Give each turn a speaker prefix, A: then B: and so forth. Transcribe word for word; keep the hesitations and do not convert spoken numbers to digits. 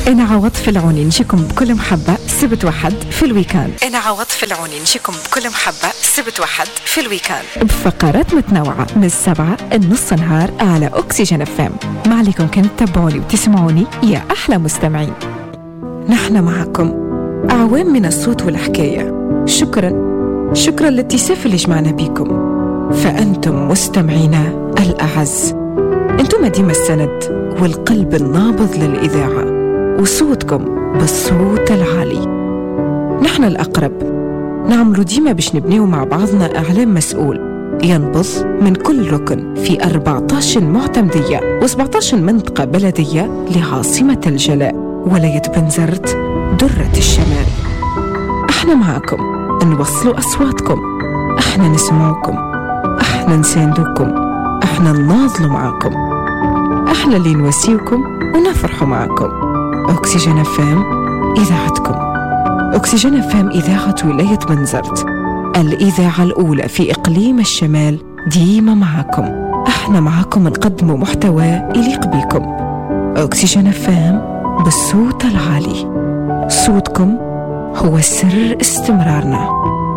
A: أنا عوض العوني نجيكم بكل محبة سبت واحد في الويكاند. أنا عوض العوني نجيكم بكل محبة سبت واحد في الويكاند بفقرات متنوعة من السبعة النص نهار على أكسجين اف ام. ما عليكم كان تتابعوني وتسمعوني يا أحلى مستمعين. نحن معكم أعوام من الصوت والحكاية. شكرا شكرا للاتصاف اللي جمعنا بيكم، فأنتم مستمعينا الأعز. أنتم ديما السند والقلب النابض للإذاعة، وصوتكم بالصوت العالي. نحن الأقرب نعملوا ديما باش نبنيو مع بعضنا إعلام مسؤول ينبض من كل ركن في أربعة عشر معتمدية وسبعة عشر منطقة بلدية لعاصمة الجلاء ولاية بنزرت درة الشمال. احنا معاكم نوصلوا أصواتكم، احنا نسمعكم، احنا نساندوكم، احنا نناضلوا معاكم، احنا اللي نواسيوكم ونفرحوا معاكم. أكسجين اف ام إذاعتكم. أكسجين اف ام إذاعة ولاية بنزرت، الإذاعة الأولى في إقليم الشمال، ديما معاكم. احنا معاكم نقدموا محتوى يليق بيكم. أكسجين اف ام بالصوت العالي. صوتكم هو سر استمرارنا.